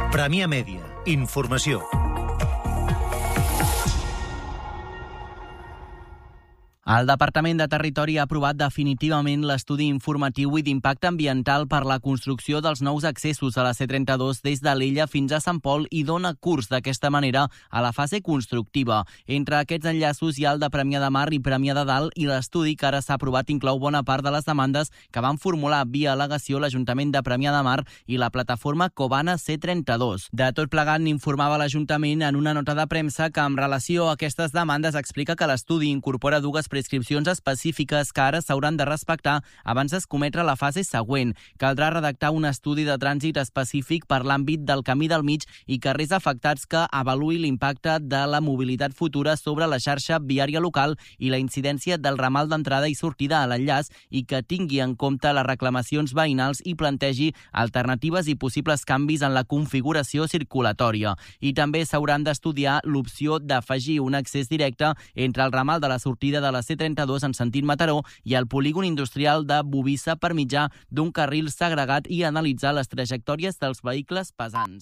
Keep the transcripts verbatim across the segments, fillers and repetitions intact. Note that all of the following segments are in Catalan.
Premià Mèdia. Informació. El Departament de Territori ha aprovat definitivament l'estudi informatiu i d'impacte ambiental per la construcció dels nous accessos a la C trenta-dos des de l'Ella fins a Sant Pol i dona curs d'aquesta manera a la fase constructiva. Entre aquests enllaços hi ha el de Premià de Mar i Premià de Dalt i l'estudi que ara s'ha aprovat inclou bona part de les demandes que van formular via al·legació l'Ajuntament de Premià de Mar i la plataforma Covana C trenta-dos. De tot plegat n'informava l'Ajuntament en una nota de premsa que en relació a aquestes demandes explica que l'estudi incorpora dues prescripcions específiques que ara s'hauran de respectar abans d'escometre la fase següent. Caldrà redactar un estudi de trànsit específic per l'àmbit del camí del mig i carrers afectats que avaluï l'impacte de la mobilitat futura sobre la xarxa viària local i la incidència del ramal d'entrada i sortida a l'enllaç i que tingui en compte les reclamacions veïnals i plantegi alternatives i possibles canvis en la configuració circulatòria. I també s'hauran d'estudiar l'opció d'afegir un accés directe entre el ramal de la sortida de la C trenta-dos en sentit Mataró i el polígon industrial de Bovissa per mitjà d'un carril segregat i analitzar les trajectòries dels vehicles pesants.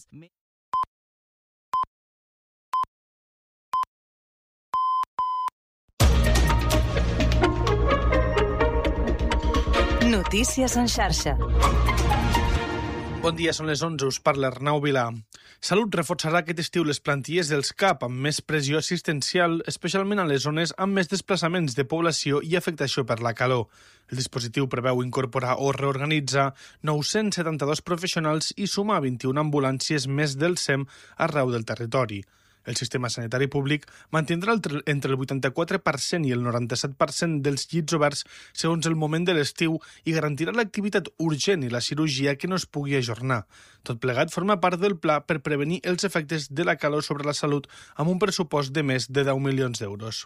Notícies en xarxa. Bon dia, són les onze, us parla Arnau Vilà. Salut reforçarà aquest estiu les plantilles dels C A P amb més pressió assistencial, especialment a les zones amb més desplaçaments de població i afectació per la calor. El dispositiu preveu incorporar o reorganitzar nou-cents setanta-dos professionals i sumar vint-i-una ambulàncies més del S E M arreu del territori. El sistema sanitari públic mantindrà entre el vuitanta-quatre per cent i el noranta-set per cent dels llits oberts segons el moment de l'estiu i garantirà l'activitat urgent i la cirurgia que no es pugui ajornar. Tot plegat forma part del pla per prevenir els efectes de la calor sobre la salut amb un pressupost de més de deu milions d'euros.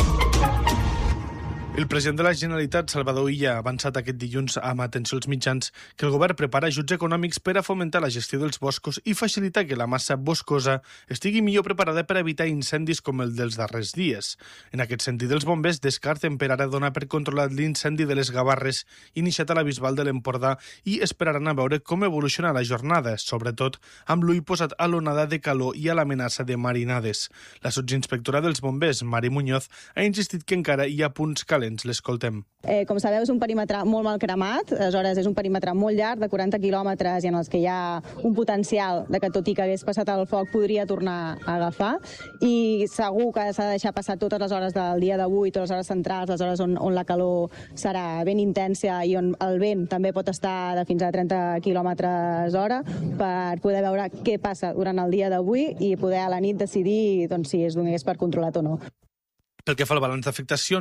El president de la Generalitat, Salvador Illa, ha avançat aquest dilluns amb atenció als mitjans que el govern prepara ajuts econòmics per a fomentar la gestió dels boscos i facilitar que la massa boscosa estigui millor preparada per evitar incendis com el dels darrers dies. En aquest sentit, els bombers descarten per ara donar per controlat l'incendi de les Gavarres iniciat a la Bisbal de l'Empordà i esperaran a veure com evoluciona la jornada, sobretot amb l'ull posat a l'onada de calor i a l'amenaça de marinades. La sotsinspectora dels bombers, Mari Muñoz, ha insistit que encara hi ha punts calents. L'escoltem. Eh, com sabeu, és un perímetre molt mal cremat, aleshores és un perímetre molt llarg, de quaranta quilòmetres, i en els que hi ha un potencial de que, tot i que hagués passat el foc, podria tornar a agafar, i segur que s'ha de deixar passar totes les hores del dia d'avui, totes les hores centrals, les hores on, on la calor serà ben intensa i on el vent també pot estar de fins a trenta quilòmetres hora, per poder veure què passa durant el dia d'avui i poder a la nit decidir doncs, si es donés per controlat o no. Pel que fa al balanç d'afectacions,